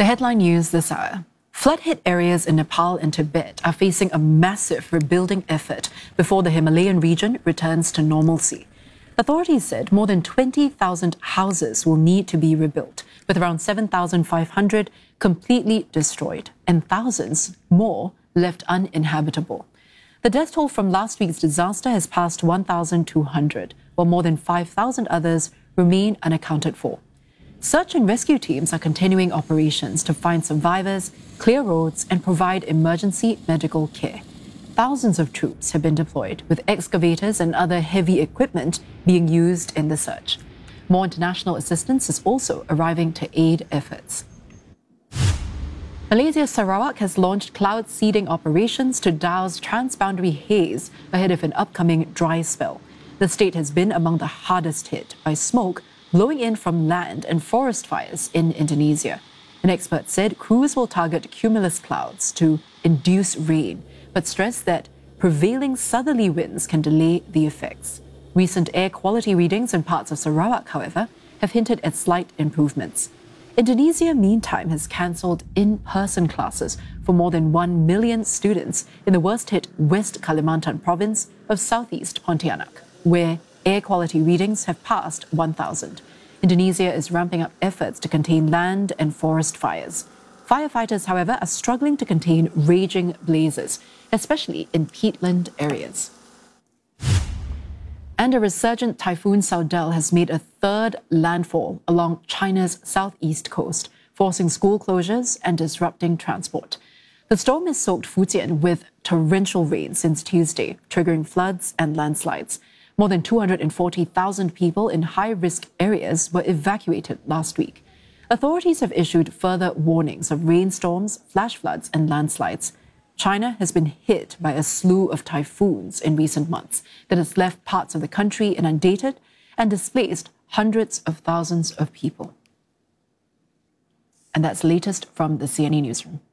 The headline news this hour. Flood-hit areas in Nepal and Tibet are facing a massive rebuilding effort before the Himalayan region returns to normalcy. Authorities said more than 20,000 houses will need to be rebuilt, with around 7,500 completely destroyed and thousands more left uninhabitable. The death toll from last week's disaster has passed 1,200, while more than 5,000 others remain unaccounted for. Search and rescue teams are continuing operations to find survivors, clear roads, and provide emergency medical care. Thousands of troops have been deployed, with excavators and other heavy equipment being used in the search. More international assistance is also arriving to aid efforts. Malaysia Sarawak has launched cloud seeding operations to douse transboundary haze ahead of an upcoming dry spell. The state has been among the hardest hit by smoke blowing in from land and forest fires in Indonesia. An expert said crews will target cumulus clouds to induce rain, but stressed that prevailing southerly winds can delay the effects. Recent air quality readings in parts of Sarawak, however, have hinted at slight improvements. Indonesia, meantime, has cancelled in-person classes for more than 1 million students in the worst-hit West Kalimantan province of southeast Pontianak, where air quality readings have passed 1,000. Indonesia is ramping up efforts to contain land and forest fires. Firefighters, however, are struggling to contain raging blazes, especially in peatland areas. And a resurgent Typhoon Saudel has made a third landfall along China's southeast coast, forcing school closures and disrupting transport. The storm has soaked Fujian with torrential rain since Tuesday, triggering floods and landslides. More than 240,000 people in high-risk areas were evacuated last week. Authorities have issued further warnings of rainstorms, flash floods, and landslides. China has been hit by a slew of typhoons in recent months that has left parts of the country inundated and displaced hundreds of thousands of people. And that's the latest from the CNE Newsroom.